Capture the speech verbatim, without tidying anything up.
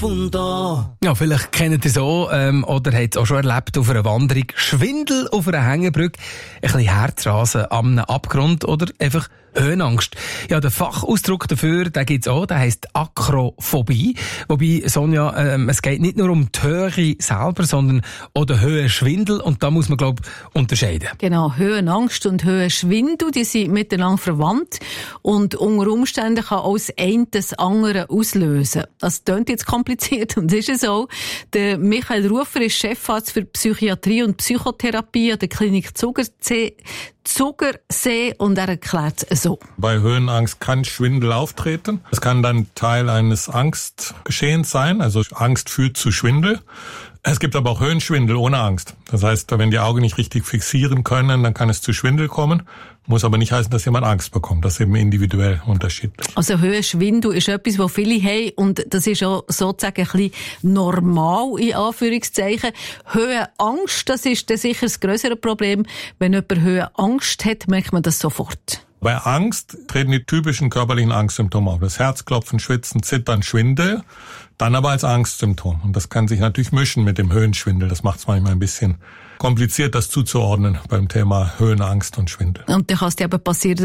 spuntò. Ja, vielleicht kennt ihr es auch, ähm, oder habt es auch schon erlebt auf einer Wanderung. Schwindel auf einer Hängebrücke, ein bisschen Herzrasen am Abgrund oder einfach Höhenangst. Ja, der Fachausdruck dafür, den gibt's auch, der heisst Akrophobie. Wobei, Sonja, ähm, es geht nicht nur um die Höhe selber, sondern auch den Höhenschwindel. Und da muss man, glaube ich, unterscheiden. Genau, Höhenangst und Höhenschwindel, die sind miteinander verwandt. Und unter Umständen kann auch das eine das andere auslösen. Das klingt jetzt kompliziert und ist es auch. Der Michael Rufer ist Chefarzt für Psychiatrie und Psychotherapie an der Klinik Zugersee. Zugersee und er erklärt es so. Bei Höhenangst kann Schwindel auftreten. Es kann dann Teil eines Angstgeschehens sein, also Angst führt zu Schwindel. Es gibt aber auch Höhenschwindel ohne Angst. Das heißt, wenn die Augen nicht richtig fixieren können, dann kann es zu Schwindel kommen. Muss aber nicht heißen, dass jemand Angst bekommt. Das ist eben individuell unterschiedlich. Also Höhenschwindel ist etwas, was viele haben und das ist auch sozusagen ein bisschen normal, in Anführungszeichen. Höhenangst, das ist dann sicher das grössere Problem. Wenn jemand Höhenangst hat, merkt man das sofort. Bei Angst treten die typischen körperlichen Angstsymptome auf. Das Herzklopfen, Schwitzen, Zittern, Schwindel. Dann aber als Angstsymptom. Und das kann sich natürlich mischen mit dem Höhenschwindel. Das macht es manchmal ein bisschen kompliziert, das zuzuordnen beim Thema Höhenangst und Schwindel. Und dann kann es dir aber passieren,